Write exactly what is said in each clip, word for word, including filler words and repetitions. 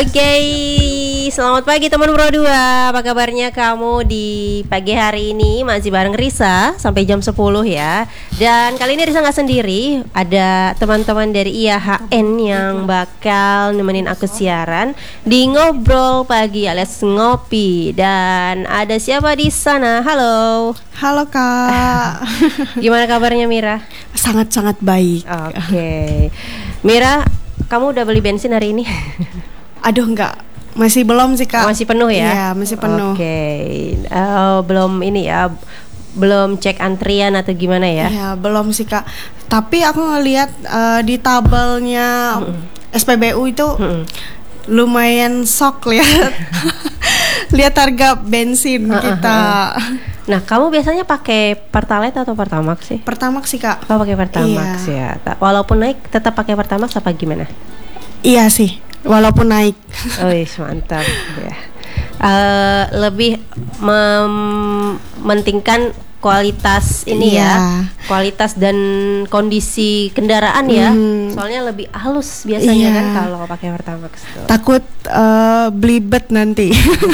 Oke, selamat pagi teman Pro dua. Apa kabarnya kamu di pagi hari ini? Masih bareng Risa sampai jam sepuluh ya. Dan kali ini Risa gak sendiri. Ada teman-teman dari I A H N yang bakal nemenin aku siaran di Ngobrol Pagi alias Ngopi. Dan ada siapa di sana? Halo. Halo Kak. Gimana kabarnya Mira? Sangat-sangat baik. Oke. Mira, kamu udah beli bensin hari ini? Aduh enggak, masih belum sih Kak. Masih penuh ya? Iya, masih penuh. Oke, okay. uh, belum ini ya, belum cek antrian atau gimana ya? Iya, belum sih Kak. Tapi aku ngelihat uh, di tabelnya mm-mm. S P B U itu mm-mm. lumayan shock lihat lihat harga bensin uh-uh. kita. Nah, kamu biasanya pakai Pertalite atau Pertamax sih? Pertamax sih Kak. Oh, pakai Pertamax iya. ya. Walaupun naik tetap pakai Pertamax apa gimana? Iya sih. Walaupun naik. Oh, mantap ya. Uh, lebih mementingkan kualitas ini yeah. ya, kualitas dan kondisi kendaraan ya. Mm. Soalnya lebih halus biasanya yeah. kan kalau pakai Pertamax tuh. Takut uh, belibet nanti.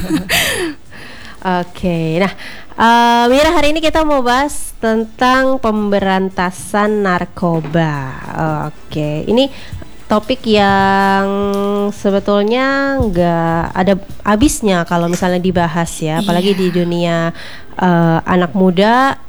Oke, okay. Nah uh, Mira, hari ini kita mau bahas tentang pemberantasan narkoba. Oke, okay. Ini topik yang sebetulnya nggak ada habisnya kalau misalnya dibahas ya, apalagi yeah. di dunia uh, anak muda.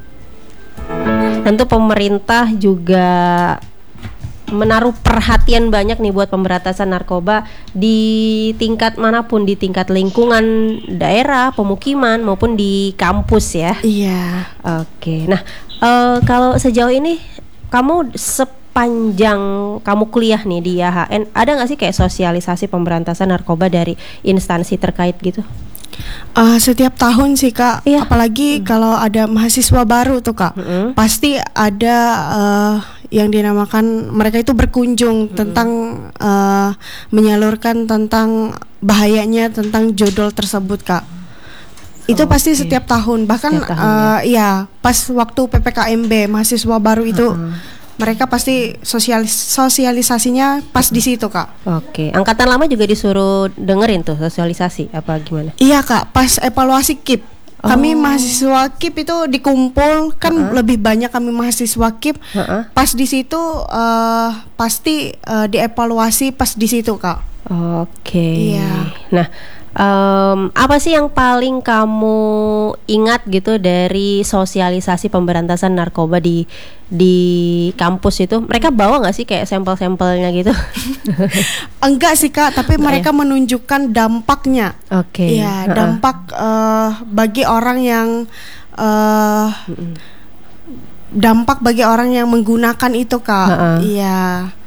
Tentu pemerintah juga menaruh perhatian banyak nih buat pemberantasan narkoba di tingkat manapun, di tingkat lingkungan daerah, pemukiman maupun di kampus ya. Iya. Oke, nah uh, kalau sejauh ini kamu sep panjang kamu kuliah nih di I A H N, ada nggak sih kayak sosialisasi pemberantasan narkoba dari instansi terkait gitu? Uh, setiap tahun sih Kak, iya. Apalagi hmm. kalau ada mahasiswa baru tuh Kak, hmm. pasti ada uh, yang dinamakan mereka itu berkunjung hmm. tentang uh, menyalurkan tentang bahayanya tentang jodol tersebut Kak. Itu oh, pasti okay. setiap tahun, bahkan setiap tahun, uh, ya. ya pas waktu P P K M B mahasiswa baru itu. Hmm. Mereka pasti sosialis sosialisasinya pas di situ Kak. Oke, angkatan lama juga disuruh dengerin tuh sosialisasi apa gimana? Iya Kak, pas evaluasi K I P. Oh. Kami mahasiswa K I P itu dikumpul kan uh-uh. lebih banyak kami mahasiswa K I P. Uh-uh. Pas di situ uh, pasti uh, dievaluasi pas di situ Kak. Oke. Iya. Nah, Um, apa sih yang paling kamu ingat gitu dari sosialisasi pemberantasan narkoba di di kampus itu? Mereka bawa nggak sih kayak sampel-sampelnya gitu? Enggak sih Kak, tapi Enggak mereka ya? menunjukkan dampaknya. Oke. Okay. Ya, dampak uh, bagi orang yang uh, dampak bagi orang yang menggunakan itu Kak. Iya.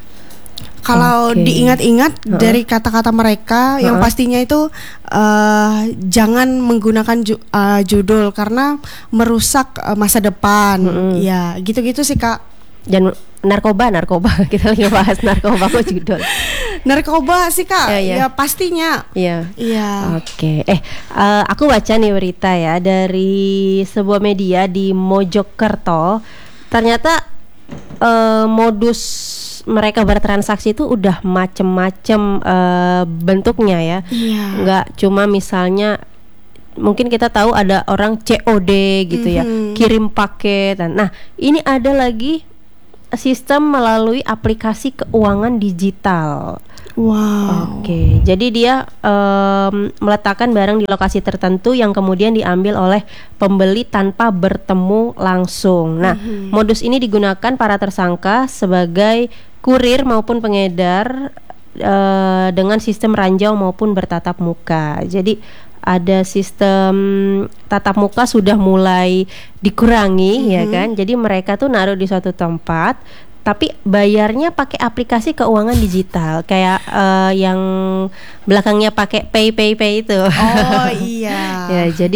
Kalau okay. diingat-ingat uh-uh. dari kata-kata mereka uh-uh. yang pastinya itu uh, jangan menggunakan ju- uh, judul karena merusak uh, masa depan. Uh-uh. Ya, gitu-gitu sih Kak. Dan narkoba, narkoba kita lagi bahas narkoba kok judul. Narkoba sih Kak. Ya, ya. ya pastinya. Iya. Iya. Oke. Okay. Eh, uh, aku baca nih berita ya dari sebuah media di Mojokerto. Ternyata uh, modus mereka bertransaksi itu udah macem-macem uh, bentuknya ya. Iya. Nggak cuma misalnya mungkin kita tahu ada orang C O D gitu mm-hmm. ya, kirim paket. Nah, ini ada lagi sistem melalui aplikasi keuangan digital. Wow. Oke, jadi dia um, meletakkan barang di lokasi tertentu yang kemudian diambil oleh pembeli tanpa bertemu langsung. Nah, mm-hmm. modus ini digunakan para tersangka sebagai kurir maupun pengedar uh, dengan sistem ranjau maupun bertatap muka. Jadi ada sistem tatap muka sudah mulai dikurangi mm-hmm. ya kan. Jadi mereka tuh naruh di suatu tempat tapi bayarnya pakai aplikasi keuangan digital kayak uh, yang belakangnya pakai pay pay pay itu. Oh iya. Ya, jadi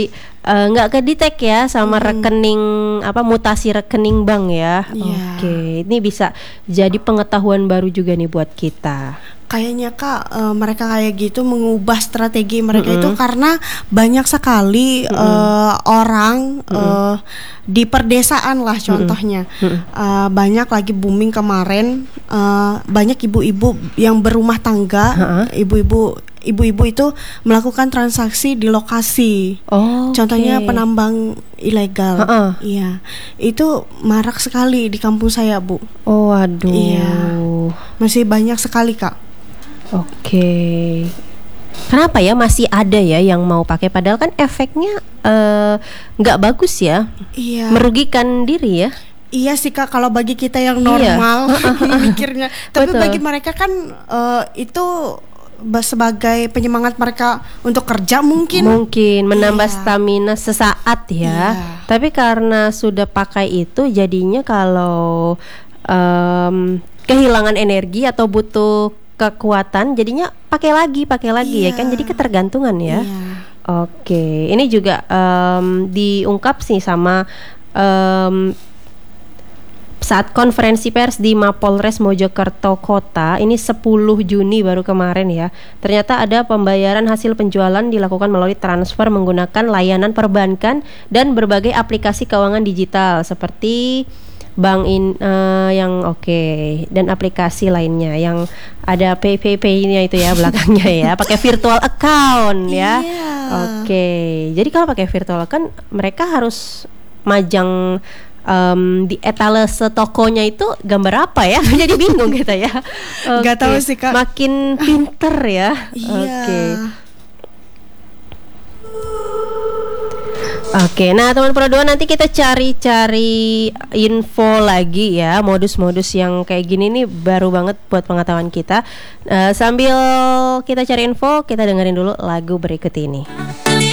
nggak uh, kedetek ya sama hmm. rekening apa mutasi rekening bank ya. Yeah. Oke, ini bisa jadi pengetahuan baru juga nih buat kita. Kayaknya Kak, uh, mereka kayak gitu mengubah strategi mereka mm-hmm. itu karena banyak sekali mm-hmm. uh, orang mm-hmm. uh, di perdesaan lah contohnya mm-hmm. uh, banyak lagi booming kemarin, uh, banyak ibu-ibu yang berumah tangga, uh-huh. ibu-ibu ibu-ibu itu melakukan transaksi di lokasi, oh, contohnya okay. penambang ilegal, uh-uh. iya itu marak sekali di kampung saya Bu. Oh aduh, iya masih banyak sekali Kak. Oke, kenapa ya masih ada ya yang mau pakai padahal kan efeknya nggak uh, bagus ya, iya. merugikan diri ya. Iya sih Kak, kalau bagi kita yang normal iya. mikirnya, tapi betul. Bagi mereka kan uh, itu sebagai penyemangat mereka untuk kerja mungkin. Mungkin menambah iya. stamina sesaat ya. Iya. Tapi karena sudah pakai itu jadinya kalau um, kehilangan energi atau butuh kekuatan jadinya pakai lagi pakai lagi iya. ya kan, jadi ketergantungan ya. Iya. Oke, ini juga um, diungkap sih sama um, saat konferensi pers di Mapolres Mojokerto Kota ini sepuluh Juni baru kemarin ya. Ternyata ada pembayaran hasil penjualan dilakukan melalui transfer menggunakan layanan perbankan dan berbagai aplikasi keuangan digital seperti bank in uh, yang oke okay. dan aplikasi lainnya yang ada P P P-nya itu ya belakangnya ya, pakai virtual account ya. Yeah. Oke. Okay. Jadi kalau pakai virtual account mereka harus majang um, di etalase tokonya itu gambar apa ya? Jadi bingung kita ya. Okay. Gak tahu sih Kak. Makin pinter ya. Iya. Oke. Okay. Oke, nah teman Pro dua nanti kita cari-cari info lagi ya, modus-modus yang kayak gini nih baru banget buat pengetahuan kita. Uh, sambil kita cari info, kita dengerin dulu lagu berikut ini.